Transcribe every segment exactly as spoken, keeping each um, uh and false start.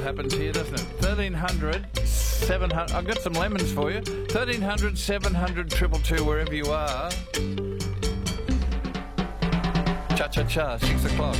happens here, doesn't it? thirteen hundred, seven hundred... I've got some lemons for you. thirteen hundred, seven hundred, two two two, wherever you are. Cha-cha-cha, six o'clock.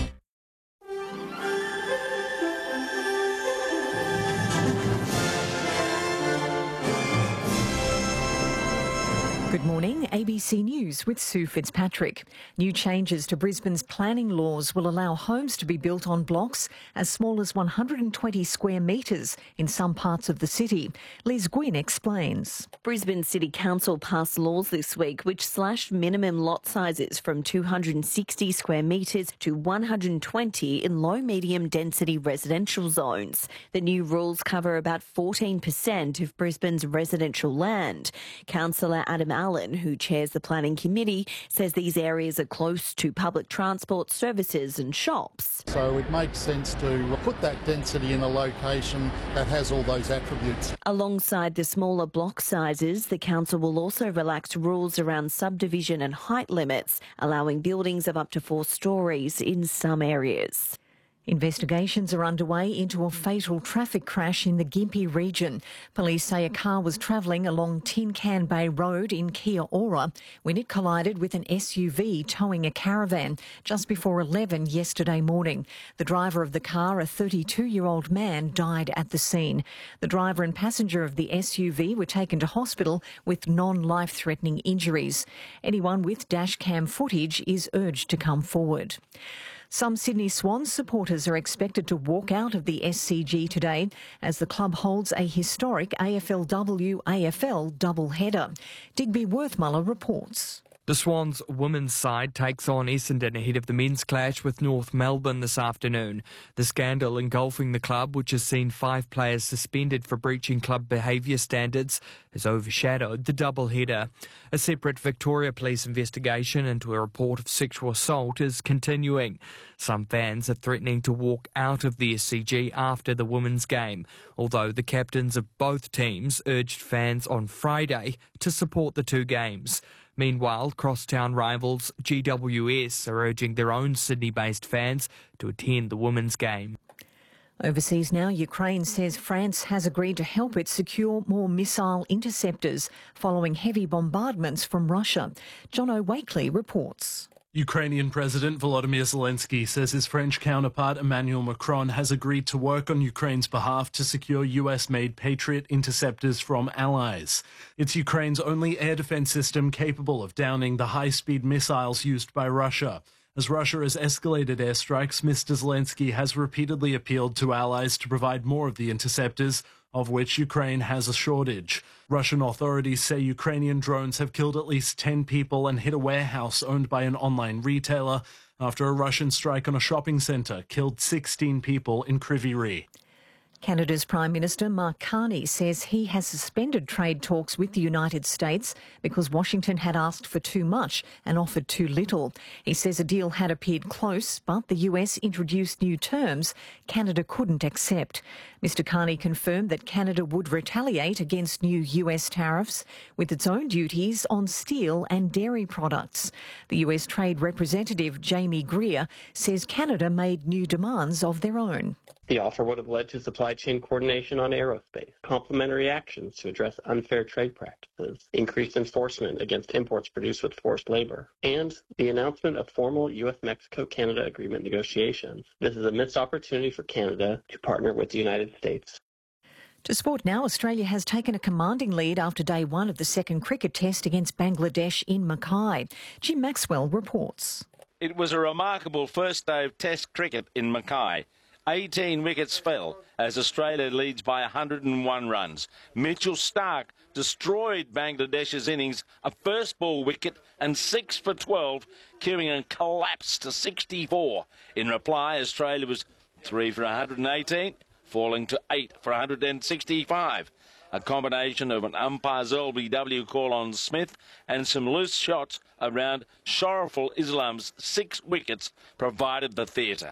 Good morning, A B C News with Sue Fitzpatrick. New changes to Brisbane's planning laws will allow homes to be built on blocks as small as one hundred twenty square metres in some parts of the city. Liz Gwynn explains. Brisbane City Council passed laws this week which slashed minimum lot sizes from two hundred sixty square metres to one hundred twenty in low-medium density residential zones. The new rules cover about fourteen percent of Brisbane's residential land. Councillor Adam Allen, who chairs the planning committee, says these areas are close to public transport services and shops. So it makes sense to put that density in a location that has all those attributes. Alongside the smaller block sizes, the council will also relax rules around subdivision and height limits, allowing buildings of up to four storeys in some areas. Investigations are underway into a fatal traffic crash in the Gympie region. Police say a car was travelling along Tin Can Bay Road in Kia Ora when it collided with an S U V towing a caravan just before eleven yesterday morning. The driver of the car, a thirty-two-year-old man, died at the scene. The driver and passenger of the S U V were taken to hospital with non-life-threatening injuries. Anyone with dashcam footage is urged to come forward. Some Sydney Swans supporters are expected to walk out of the S C G today as the club holds a historic A F L W A F L double-header. Digby Worthmuller reports. The Swans women's side takes on Essendon ahead of the men's clash with North Melbourne this afternoon. The scandal engulfing the club, which has seen five players suspended for breaching club behaviour standards, has overshadowed the doubleheader. A separate Victoria Police investigation into a report of sexual assault is continuing. Some fans are threatening to walk out of the S C G after the women's game, although the captains of both teams urged fans on Friday to support the two games. Meanwhile, crosstown rivals G W S are urging their own Sydney-based fans to attend the women's game. Overseas now, Ukraine says France has agreed to help it secure more missile interceptors following heavy bombardments from Russia. John O'Wakely reports. Ukrainian President Volodymyr Zelensky says his French counterpart Emmanuel Macron has agreed to work on Ukraine's behalf to secure U S-made Patriot interceptors from allies. It's Ukraine's only air defense system capable of downing the high-speed missiles used by Russia. As Russia has escalated airstrikes, Mister Zelensky has repeatedly appealed to allies to provide more of the interceptors, of which Ukraine has a shortage. Russian authorities say Ukrainian drones have killed at least ten people and hit a warehouse owned by an online retailer after a Russian strike on a shopping centre killed sixteen people in Kryvyi Rih. Canada's Prime Minister Mark Carney says he has suspended trade talks with the United States because Washington had asked for too much and offered too little. He says a deal had appeared close, but the U S introduced new terms Canada couldn't accept. Mister Carney confirmed that Canada would retaliate against new U S tariffs with its own duties on steel and dairy products. The U S Trade Representative Jamie Greer says Canada made new demands of their own. The offer would have led to supply chain coordination on aerospace, complementary actions to address unfair trade practices, increased enforcement against imports produced with forced labor, and the announcement of formal U S Mexico Canada agreement negotiations. This is a missed opportunity for Canada to partner with the United States. To sport now, Australia has taken a commanding lead after day one of the second cricket test against Bangladesh in Mackay. Jim Maxwell reports. It was a remarkable first day of test cricket in Mackay. eighteen wickets fell as Australia leads by one hundred and one runs. Mitchell Starc destroyed Bangladesh's innings, a first ball wicket and six for twelve, queuing and collapsed to sixty-four. In reply, Australia was three for one hundred and eighteen, falling to eight for one hundred and sixty-five. A combination of an umpire's L B W call on Smith and some loose shots around Shariful Islam's six wickets provided the theatre.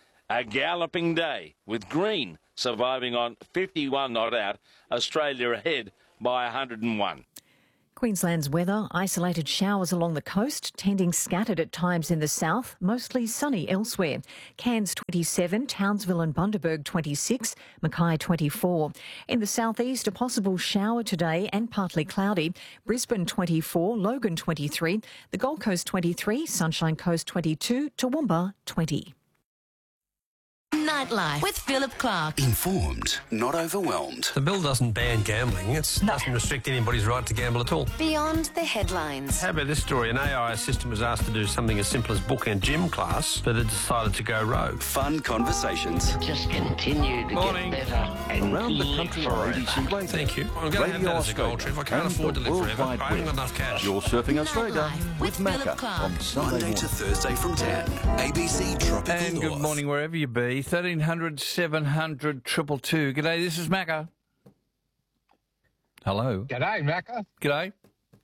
A galloping day, with Green surviving on fifty-one not out, Australia ahead by one hundred and one. Queensland's weather, isolated showers along the coast, tending scattered at times in the south, mostly sunny elsewhere. Cairns twenty-seven, Townsville and Bundaberg twenty-six, Mackay twenty-four. In the southeast, a possible shower today and partly cloudy. Brisbane twenty-four, Logan twenty-three, the Gold Coast twenty-three, Sunshine Coast twenty-two, Toowoomba twenty. Nightlife with Philip Clark. Informed, not overwhelmed. The bill doesn't ban gambling. It no. doesn't restrict anybody's right to gamble at all. Beyond the headlines. How about this story? An A I assistant was asked to do something as simple as bookend gym class, but it decided to go rogue. Fun conversations. Just continue to Morning. get better. And around the country on A B C Radio. Thank you. I'm going to have that as a gold trip. I can't afford to live forever. I haven't got enough cash. You're surfing Australia with, with Macca on Sunday Monday to Thursday from ten. A B C Tropical And North. good morning wherever you be. thirteen hundred, seven hundred, two two two. G'day, this is Macca. Hello. G'day, Macca. G'day.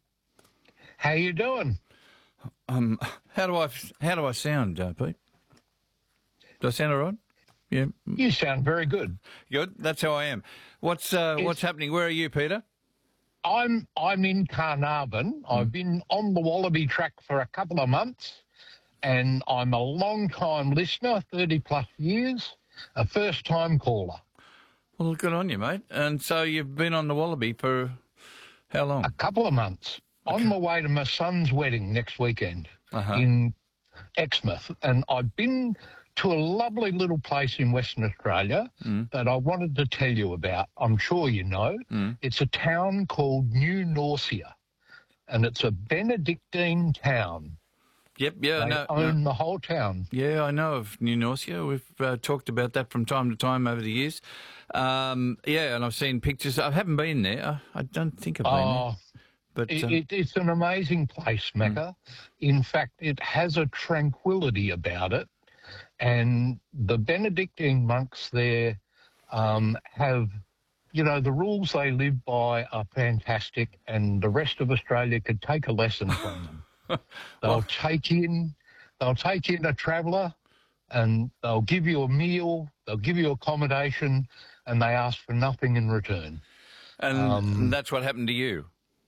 How you doing? Um, how do I how do I sound, uh, Pete? Do I sound all right? Yeah. You sound very good. Good. That's how I am. What's uh, It's- what's happening? Where are you, Peter? I'm I'm in Carnarvon. I've been on the Wallaby track for a couple of months, and I'm a long-time listener, thirty plus years, a first-time caller. Well, good on you, mate. And so you've been on the Wallaby for how long? A couple of months. On my way to my son's wedding next weekend Uh-huh. in Exmouth, and I've been to a lovely little place in Western Australia Mm. that I wanted to tell you about. I'm sure you know. Mm. It's a town called New Norcia, and it's a Benedictine town. Yep, yeah, They no, own no. the whole town. Yeah, I know of New Norcia. We've uh, talked about that from time to time over the years. Um, yeah, and I've seen pictures. I haven't been there. I, I don't think I've been Oh, there. But it, um, it, it's an amazing place, Mecca. In fact, it has a tranquility about it. And the Benedictine monks there um, have, you know, the rules they live by are fantastic, and the rest of Australia could take a lesson from them. They'll take in, they'll take in a traveller, and they'll give you a meal, they'll give you accommodation, and they ask for nothing in return. and um, that's what happened to you.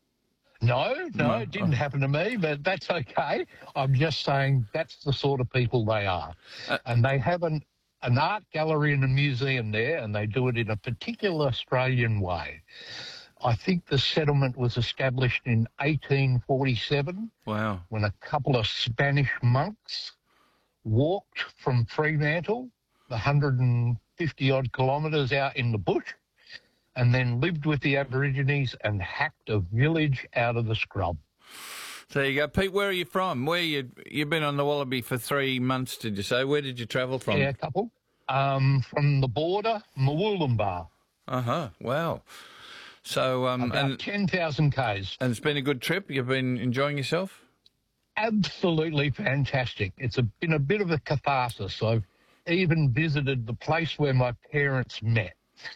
No, no, No. it didn't happen to me, but that's okay. I'm just saying that's the sort of people they are. Uh, and they have an, an art gallery and a museum there, and they do it in a particular Australian way. I think the settlement was established in eighteen forty-seven Wow. when a couple of Spanish monks walked from Fremantle, the one hundred fifty odd kilometres out in the bush, and then lived with the Aborigines and hacked a village out of the scrub. There you go. Pete, where are you from? Where you, you've been on the Wallaby for three months, did you say? Where did you travel from? Yeah, a couple. Um, from the border, Mwoolumbar. Uh-huh. Wow. So, um, About and, ten thousand kays. and it's been a good trip? You've been enjoying yourself? Absolutely fantastic. It's a, been a bit of a catharsis. I've even visited the place where my parents met.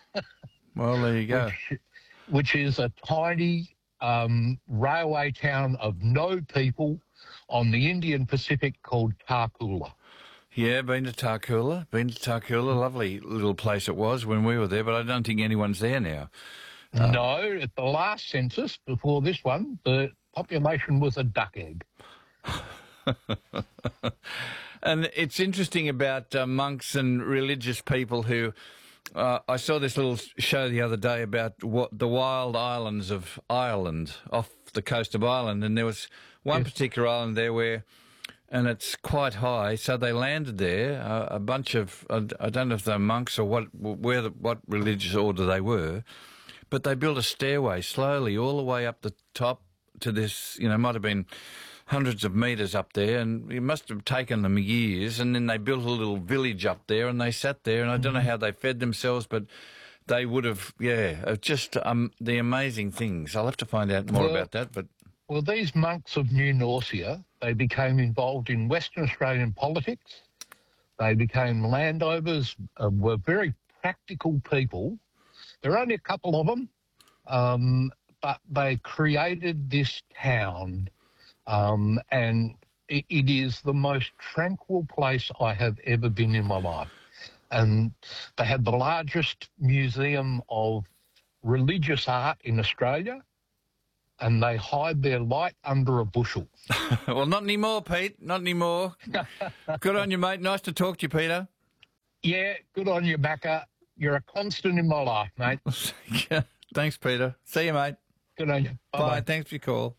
Well, there you go. Which, which is a tiny um, railway town of no people on the Indian Pacific called Tarcoola. Yeah, been to Tarcoola. Been to Tarcoola. Lovely little place it was when we were there, but I don't think anyone's there now. Uh, No, at the last census, before this one, the population was a duck egg. And it's interesting about uh, monks and religious people who... Uh, I saw this little show the other day about what the wild islands of Ireland, off the coast of Ireland, and there was one Yes. particular island there where, and it's quite high, so they landed there, uh, a bunch of, I I don't know if they're monks or what, where, the, what religious order they were, but they built a stairway slowly all the way up the top to this, you know, might have been hundreds of metres up there, and it must have taken them years, and then they built a little village up there, and they sat there, and I don't know how they fed themselves, but they would have, yeah, uh, just um, the amazing things. I'll have to find out more Well- about that, but... Well, these monks of New Norcia, they became involved in Western Australian politics. They became landowners, uh, were very practical people. There are only a couple of them, um, but they created this town, um, and it, it is the most tranquil place I have ever been in my life. And they have the largest museum of religious art in Australia. and they hide their light under a bushel. Well, not anymore, Pete. Not anymore. Good on you, mate. Nice to talk to you, Peter. Yeah, good on you, Macca. You're a constant in my life, mate. Thanks, Peter. See you, mate. Good on you. Bye-bye. Bye. Thanks for your call.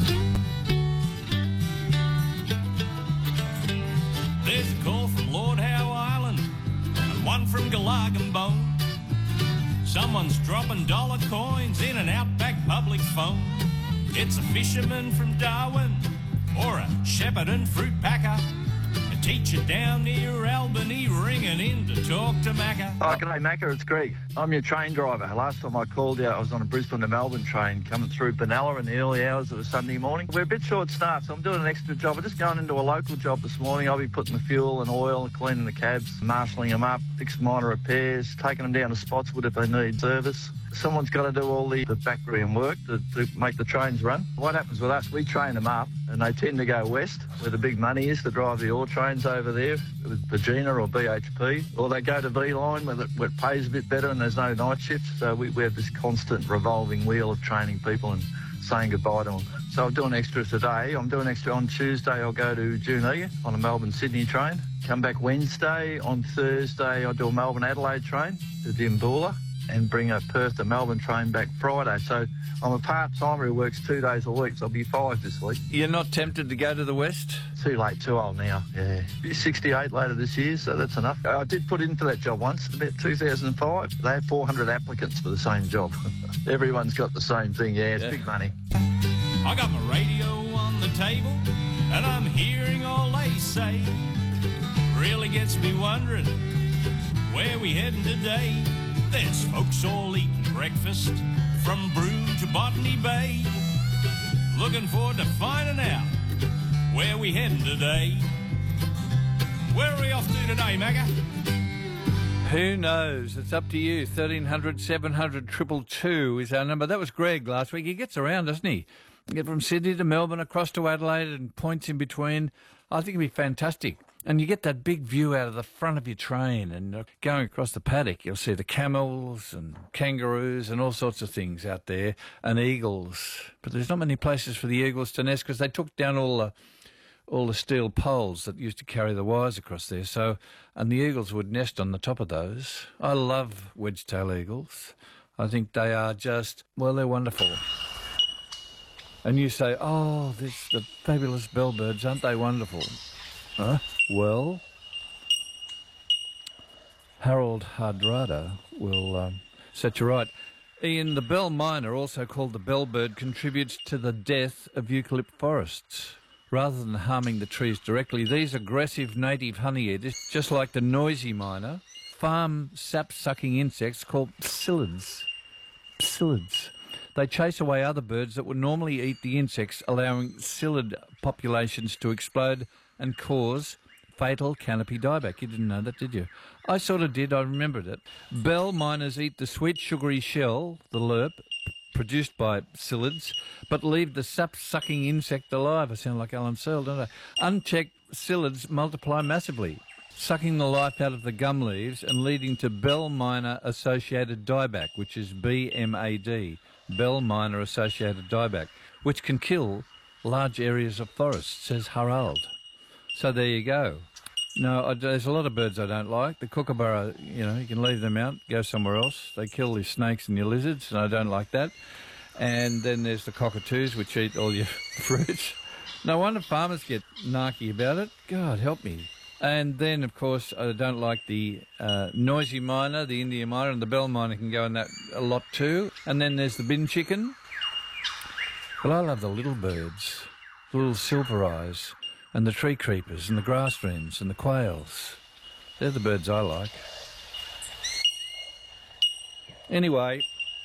There's a call from Lord Howe Island and one from Glargambone. Someone's dropping dollar coins in an outback public phone. It's a fisherman from Darwin or a Shepparton fruit packer. A teacher down near Albany ringing in to talk to Macca. Oh, g'day Macca, it's Greg. I'm your train driver. Last time I called you, I was on a Brisbane to Melbourne train coming through Benalla in the early hours of a Sunday morning. We're a bit short-staffed, so I'm doing an extra job. I'm just going into a local job this morning. I'll be putting the fuel and oil, cleaning the cabs, marshalling them up, fixing minor repairs, taking them down to Spotswood if they need service. Someone's got to do all the, the background work to, to make the trains run. What happens with us, we train them up and they tend to go west where the big money is to drive the ore trains over there with Virginia or B H P, or they go to V-Line where, where it pays a bit better and there's no night shifts. So we, we have this constant revolving wheel of training people and saying goodbye to them. So I'm doing extra today. I'm doing extra on Tuesday. I'll go to Junee on a Melbourne-Sydney train. Come back Wednesday. On Thursday, I'll do a Melbourne-Adelaide train to Dimboola and bring a Perth to Melbourne train back Friday. So I'm a part-timer who works two days a week, so I'll be five this week. You're not tempted to go to the West? Too late, too old now, yeah. Be sixty-eight later this year, so that's enough. I did put in for that job once, about two thousand five. They had four hundred applicants for the same job. Everyone's got the same thing, yeah, it's yeah. big money. I got my radio on the table, and I'm hearing all they say. Really gets me wondering, where we heading today? There's folks all eating breakfast from Brew to Botany Bay. Looking forward to finding out where we heading today. Where are we off to today, Macca? Who knows? It's up to you. thirteen hundred, seven hundred, two two two is our number. That was Greg last week. He gets around, doesn't he? You get from Sydney to Melbourne, across to Adelaide and points in between. I think it'd be fantastic. And you get that big view out of the front of your train, and going across the paddock, you'll see the camels and kangaroos and all sorts of things out there, and eagles. But there's not many places for the eagles to nest because they took down all the all the steel poles that used to carry the wires across there. So, and the eagles would nest on the top of those. I love wedge-tail eagles. I think they are just, well, they're wonderful. And you say, oh, this the fabulous bellbirds, aren't they wonderful? Huh? Well, Harold Hardrada will um, set you right. Ian, the bell miner, also called the bellbird, contributes to the death of eucalypt forests. Rather than harming the trees directly, these aggressive native honey eaters, just like the noisy miner, farm sap-sucking insects called psyllids. Psyllids. They chase away other birds that would normally eat the insects, allowing psyllid populations to explode and cause fatal canopy dieback. You didn't know that, did you? I sort of did. I remembered it. Bell miners eat the sweet sugary shell, the lerp, produced by psyllids, but leave the sap-sucking insect alive. I sound like Alan Searle, don't I? Unchecked psyllids multiply massively, sucking the life out of the gum leaves and leading to bell miner-associated dieback, which is B M A D, bell miner-associated dieback, which can kill large areas of forest, says Harald. So there you go. No, I, there's a lot of birds I don't like. The kookaburra, you know, you can leave them out, go somewhere else. They kill your snakes and your lizards, and I don't like that. And then there's the cockatoos, which eat all your fruits. No wonder farmers get narky about it. God, help me. And then, of course, I don't like the uh, noisy miner, the Indian miner, and the bell miner can go in that a lot too. And then there's the bin chicken. But I love the little birds, the little silver eyes, and the tree creepers and the grass wrens and the quails. They're the birds I like. Anyway,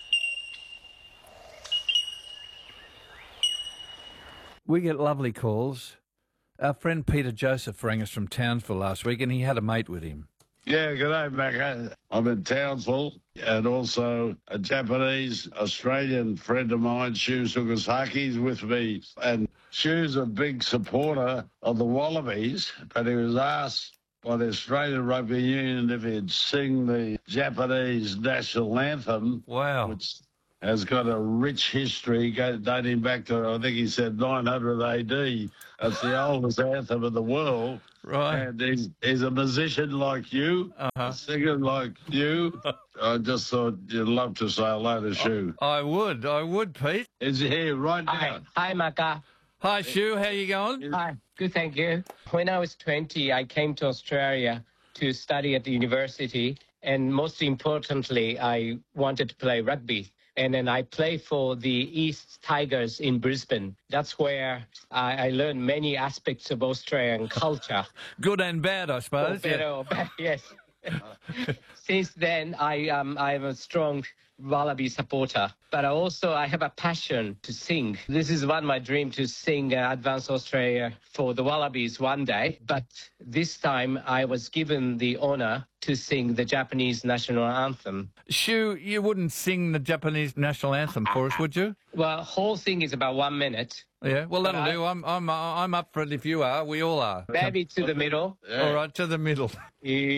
we get lovely calls. Our friend Peter Joseph rang us from Townsville last week and he had a mate with him. Yeah, good day, Macca. I'm in Townsville, and also a Japanese Australian friend of mine, Shu Sugasaki, is with me. And Shu's a big supporter of the Wallabies, but he was asked by the Australian Rugby Union if he'd sing the Japanese national anthem. Wow. Which has got a rich history go- dating back to, I think he said, nine hundred A D. It's the oldest anthem in the world. Right. And he's, he's a musician like you, uh-huh. a singer like you. I just thought you'd love to say hello to Shu. I would, I would, Pete. Is he here right now? Hi, Hi Macca. Hi, Shu. How you going? Hi, good, thank you. When I was twenty, I came to Australia to study at the university, and most importantly, I wanted to play rugby. And then I play for the East Tigers in Brisbane. That's where I, I learned many aspects of Australian culture. Good and bad, I suppose. Oh, better or bad, yes. Since then, I um, I'm a strong Wallaby supporter, but I also I have a passion to sing. This is one of my dreams, to sing uh, Advance Australia for the Wallabies one day. But this time I was given the honour to sing the Japanese national anthem. Shu, you wouldn't sing the Japanese national anthem for us, would you? Well, whole thing is about one minute. Yeah, well, that'll I, do. I'm I'm I'm up for it if you are. We all are. Maybe to the middle. Yeah. All right, to the middle. Yeah.